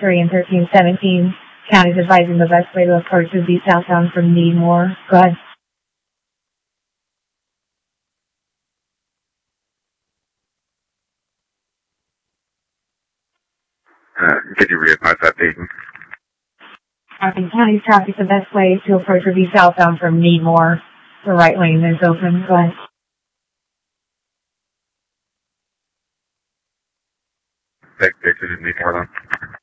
3 and 1317. County's advising the best way to approach would be southbound from Needmore. Go ahead. Could you readvise that, Dayton? County's traffic, the best way to approach would be southbound from Needmore. The right lane is open. Go ahead. Take Dixon and Needmore then.